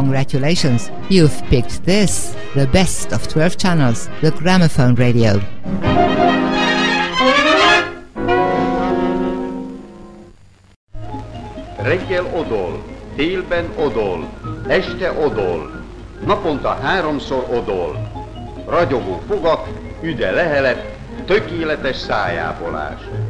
Congratulations, you've picked this, the best of 12 channels, the Gramophone Radio. Reggel odol, délben odol, este odol, naponta 3-szor odol. Ragyogó fogak, üde lehelet, tökéletes szájápolás.